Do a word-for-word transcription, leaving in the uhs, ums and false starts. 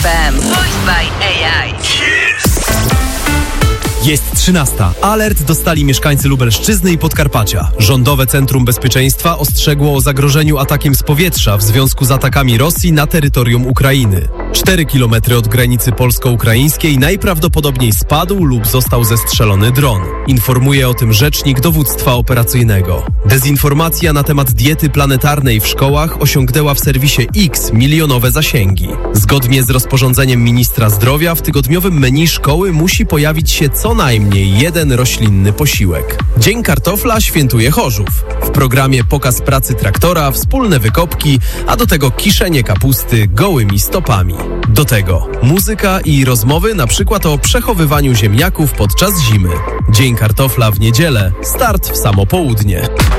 M. Voiced by A I. Jest trzynasta. Alert dostali mieszkańcy Lubelszczyzny i Podkarpacia. Rządowe Centrum Bezpieczeństwa ostrzegło o zagrożeniu atakiem z powietrza w związku z atakami Rosji na terytorium Ukrainy. Cztery kilometry od granicy polsko-ukraińskiej najprawdopodobniej spadł lub został zestrzelony dron. Informuje o tym rzecznik dowództwa operacyjnego. Dezinformacja na temat diety planetarnej w szkołach osiągnęła w serwisie X milionowe zasięgi. Zgodnie z rozporządzeniem ministra zdrowia w tygodniowym menu szkoły musi pojawić się co najmniej jeden roślinny posiłek. Dzień kartofla świętuje Chorzów. W programie pokaz pracy traktora, wspólne wykopki, a do tego kiszenie kapusty gołymi stopami. Do tego muzyka i rozmowy na przykład o przechowywaniu ziemniaków podczas zimy. Dzień kartofla w niedzielę, start w samo południe.